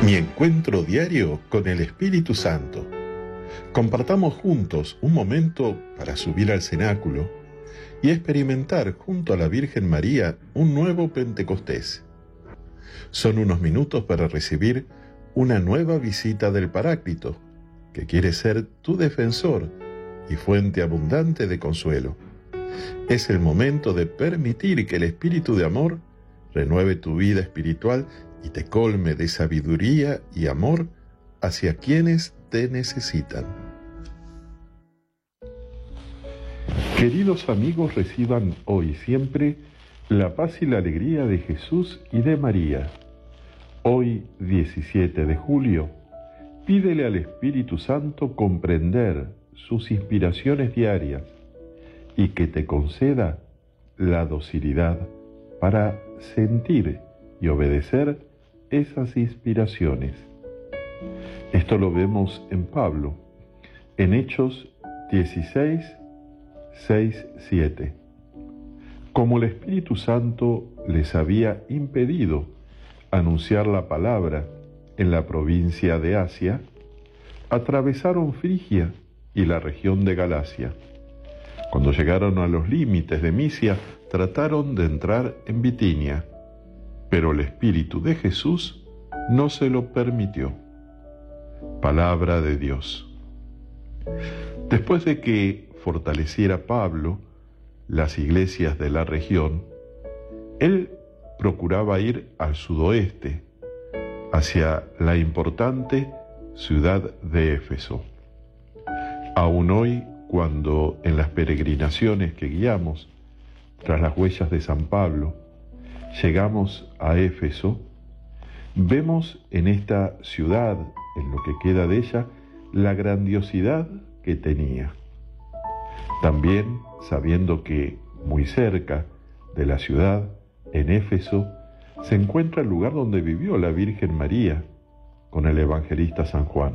Mi encuentro diario con el Espíritu Santo. Compartamos juntos un momento para subir al cenáculo y experimentar junto a la Virgen María un nuevo Pentecostés. Son unos minutos para recibir una nueva visita del Paráclito, que quiere ser tu defensor y fuente abundante de consuelo. Es el momento de permitir que el Espíritu de amor renueve tu vida espiritual y te colme de sabiduría y amor hacia quienes te necesitan. Queridos amigos, reciban hoy y siempre la paz y la alegría de Jesús y de María. Hoy, 17 de julio, pídele al Espíritu Santo comprender sus inspiraciones diarias y que te conceda la docilidad para sentir y obedecer esas inspiraciones. Esto lo vemos en Pablo, en Hechos 16, 6, 7. Como el Espíritu Santo les había impedido anunciar la palabra en la provincia de Asia, atravesaron Frigia y la región de Galacia. Cuando llegaron a los límites de Misia, trataron de entrar en Bitinia, pero el Espíritu de Jesús no se lo permitió. Palabra de Dios. Después de que fortaleciera Pablo las iglesias de la región, él procuraba ir al sudoeste, hacia la importante ciudad de Éfeso. Aún hoy, cuando en las peregrinaciones que guiamos tras las huellas de San Pablo, llegamos a Éfeso, vemos en esta ciudad, en lo que queda de ella, la grandiosidad que tenía. También sabiendo que muy cerca de la ciudad, en Éfeso, se encuentra el lugar donde vivió la Virgen María con el evangelista San Juan.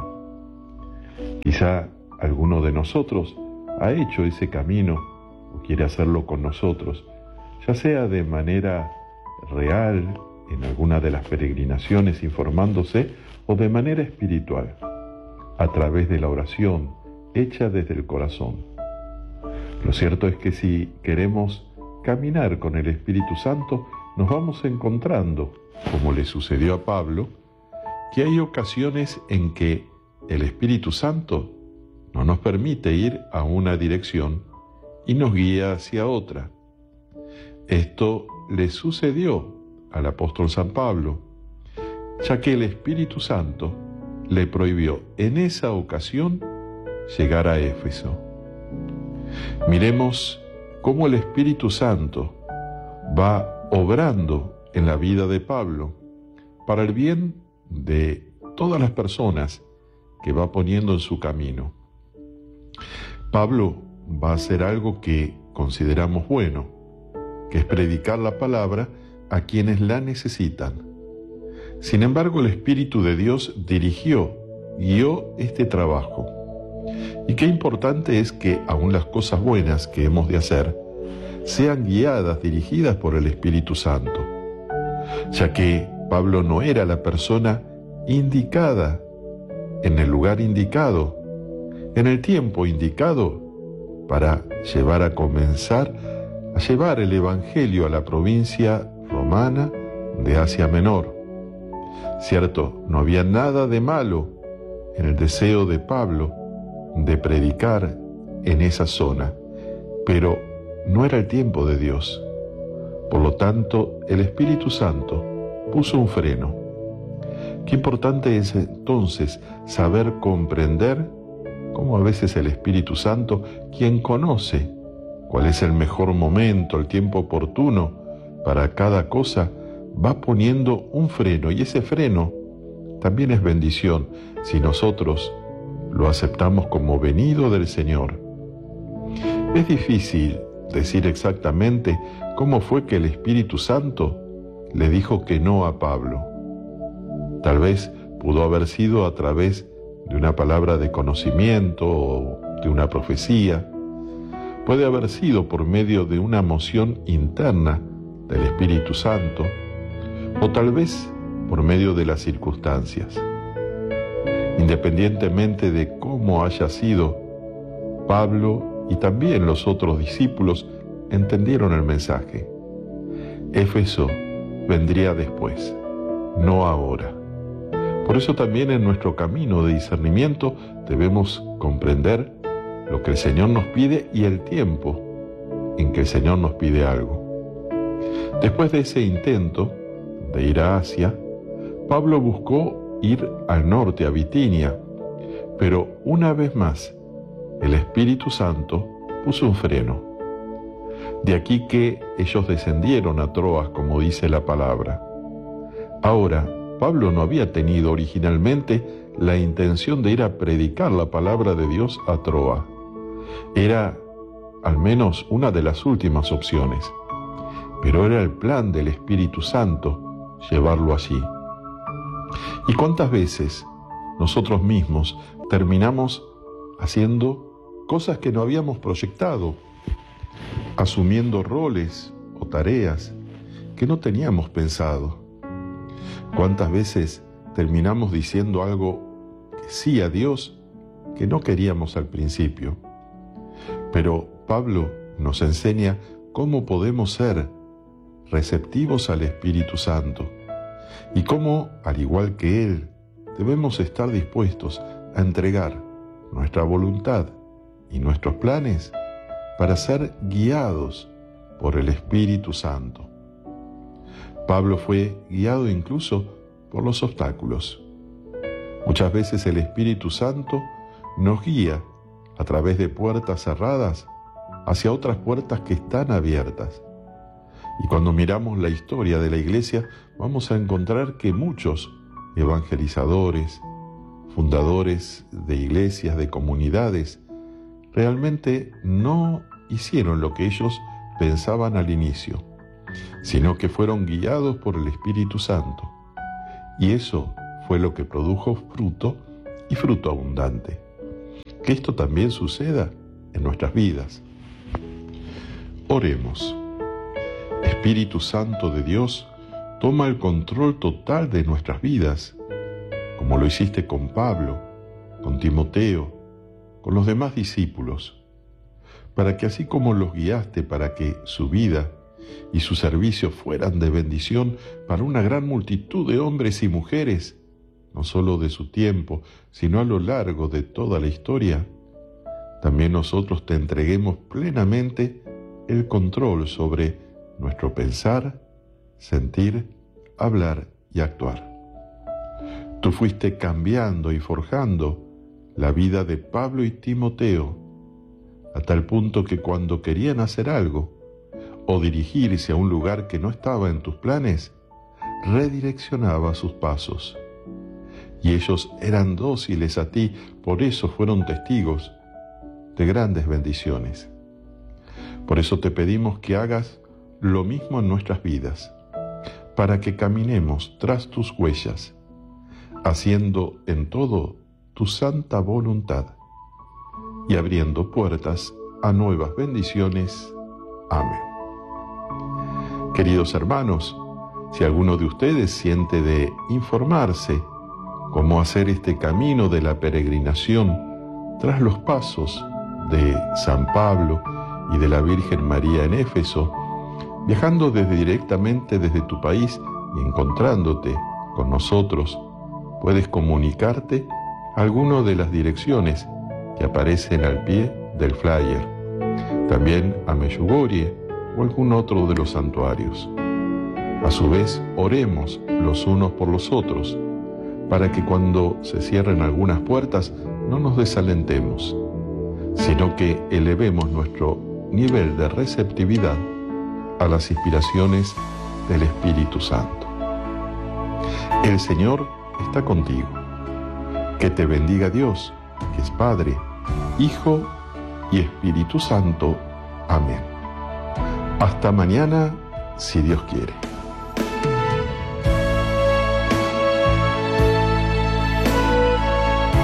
Quizá alguno de nosotros ha hecho ese camino o quiere hacerlo con nosotros, ya sea de manera real, en alguna de las peregrinaciones informándose, o de manera espiritual, a través de la oración hecha desde el corazón. Lo cierto es que si queremos caminar con el Espíritu Santo, nos vamos encontrando, como le sucedió a Pablo, que hay ocasiones en que el Espíritu Santo no nos permite ir a una dirección y nos guía hacia otra. Esto le sucedió al apóstol San Pablo, ya que el Espíritu Santo le prohibió en esa ocasión llegar a Éfeso. Miremos cómo el Espíritu Santo va obrando en la vida de Pablo para el bien de todas las personas que va poniendo en su camino. Pablo va a hacer algo que consideramos bueno, que es predicar la palabra a quienes la necesitan. Sin embargo, el Espíritu de Dios guió este trabajo. Y qué importante es que aún las cosas buenas que hemos de hacer sean guiadas, dirigidas por el Espíritu Santo, ya que Pablo no era la persona indicada, en el lugar indicado, en el tiempo indicado, para comenzar a llevar el Evangelio a la provincia romana de Asia Menor. Cierto, no había nada de malo en el deseo de Pablo de predicar en esa zona, pero no era el tiempo de Dios. Por lo tanto, el Espíritu Santo puso un freno. Qué importante es entonces saber comprender cómo a veces el Espíritu Santo, quien conoce cuál es el mejor momento, el tiempo oportuno para cada cosa, va poniendo un freno, y ese freno también es bendición si nosotros lo aceptamos como venido del Señor. Es difícil decir exactamente cómo fue que el Espíritu Santo le dijo que no a Pablo. Tal vez pudo haber sido a través de una palabra de conocimiento o de una profecía. Puede haber sido por medio de una moción interna del Espíritu Santo, o tal vez por medio de las circunstancias. Independientemente de cómo haya sido, Pablo y también los otros discípulos entendieron el mensaje. Éfeso vendría después, no ahora. Por eso también en nuestro camino de discernimiento debemos comprender lo que el Señor nos pide y el tiempo en que el Señor nos pide algo. Después de ese intento de ir a Asia, Pablo buscó ir al norte, a Bitinia, pero una vez más el Espíritu Santo puso un freno. De aquí que ellos descendieron a Troas, como dice la palabra. Ahora, Pablo no había tenido originalmente la intención de ir a predicar la palabra de Dios a Troas. Era al menos una de las últimas opciones, pero era el plan del Espíritu Santo llevarlo allí. ¿Y cuántas veces nosotros mismos terminamos haciendo cosas que no habíamos proyectado, asumiendo roles o tareas que no teníamos pensado? ¿Cuántas veces terminamos diciendo algo que sí a Dios que no queríamos al principio? Pero Pablo nos enseña cómo podemos ser receptivos al Espíritu Santo y cómo, al igual que Él, debemos estar dispuestos a entregar nuestra voluntad y nuestros planes para ser guiados por el Espíritu Santo. Pablo fue guiado incluso por los obstáculos. Muchas veces el Espíritu Santo nos guía a través de puertas cerradas hacia otras puertas que están abiertas. Y cuando miramos la historia de la iglesia, vamos a encontrar que muchos evangelizadores, fundadores de iglesias, de comunidades, realmente no hicieron lo que ellos pensaban al inicio, sino que fueron guiados por el Espíritu Santo. Y eso fue lo que produjo fruto y fruto abundante. Que esto también suceda en nuestras vidas. Oremos. Espíritu Santo de Dios, toma el control total de nuestras vidas, como lo hiciste con Pablo, con Timoteo, con los demás discípulos, para que así como los guiaste para que su vida y su servicio fueran de bendición para una gran multitud de hombres y mujeres, no solo de su tiempo, sino a lo largo de toda la historia, también nosotros te entreguemos plenamente el control sobre nuestro pensar, sentir, hablar y actuar. Tú fuiste cambiando y forjando la vida de Pablo y Timoteo, a tal punto que cuando querían hacer algo o dirigirse a un lugar que no estaba en tus planes, redireccionaba sus pasos. Y ellos eran dóciles a ti, por eso fueron testigos de grandes bendiciones. Por eso te pedimos que hagas lo mismo en nuestras vidas, para que caminemos tras tus huellas, haciendo en todo tu santa voluntad y abriendo puertas a nuevas bendiciones. Amén. Queridos hermanos, si alguno de ustedes siente de informarse cómo hacer este camino de la peregrinación tras los pasos de San Pablo y de la Virgen María en Éfeso, viajando directamente desde tu país y encontrándote con nosotros, puedes comunicarte a alguna de las direcciones que aparecen al pie del flyer, también a Medjugorje o algún otro de los santuarios. A su vez, oremos los unos por los otros, para que cuando se cierren algunas puertas no nos desalentemos, sino que elevemos nuestro nivel de receptividad a las inspiraciones del Espíritu Santo. El Señor está contigo. Que te bendiga Dios, que es Padre, Hijo y Espíritu Santo. Amén. Hasta mañana, si Dios quiere.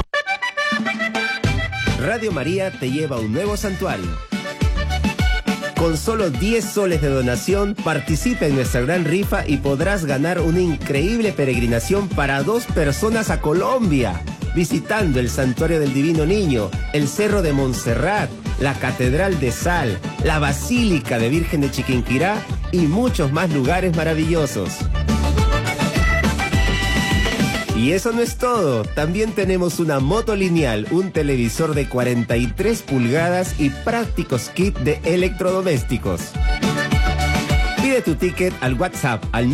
Radio María te lleva a un nuevo santuario. Con solo 10 soles de donación, participa en nuestra gran rifa y podrás ganar una increíble peregrinación para 2 personas a Colombia, visitando el Santuario del Divino Niño, el Cerro de Montserrat, la Catedral de Sal, la Basílica de Virgen de Chiquinquirá y muchos más lugares maravillosos. Y eso no es todo, también tenemos una moto lineal, un televisor de 43 pulgadas y prácticos kits de electrodomésticos. Pide tu ticket al WhatsApp al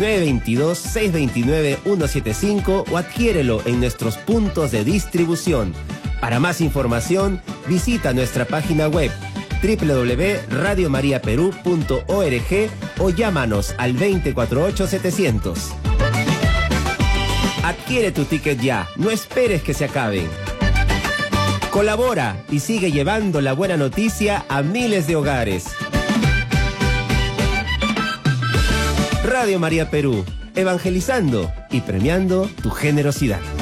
922-629-175 o adquiérelo en nuestros puntos de distribución. Para más información, visita nuestra página web www.radiomariaperú.org o llámanos al 248-700. Adquiere tu ticket ya, no esperes que se acaben. Colabora y sigue llevando la buena noticia a miles de hogares. Radio María Perú, evangelizando y premiando tu generosidad.